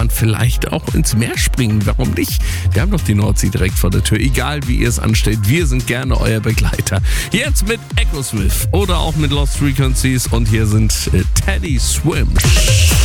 man vielleicht auch ins Meer springen. Warum nicht? Wir haben doch die Nordsee direkt vor der Tür. Egal wie ihr es anstellt, wir sind gerne euer Begleiter. Jetzt mit Echosmith oder auch mit Lost Frequencies und hier sind Teddy Swim.